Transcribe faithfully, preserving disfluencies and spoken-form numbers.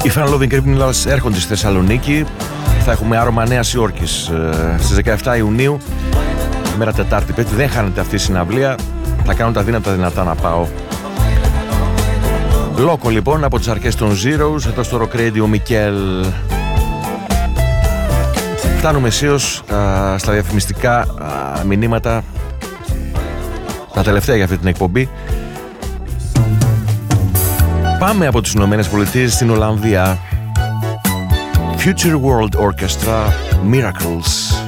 Οι Fun Loving Criminals έρχονται στη Θεσσαλονίκη. Θα έχουμε άρωμα Νέας Υόρκης στις δεκαεφτά Ιουνίου, ημέρα Τετάρτη, Πέμπτη. Δεν χάνεται αυτή η συναυλία. Θα κάνω τα δύνατα δυνατά να πάω. Λόκο λοιπόν από τις αρχές των Zeros, εδώ στο Rock Radio Μικέλ. Φτάνουμε αισίως στα διαφημιστικά α, μηνύματα, τα τελευταία για αυτή την εκπομπή. Πάμε από τις Ηνωμένες Πολιτείες στην Ολλανδία. Future World Orchestra, Miracles.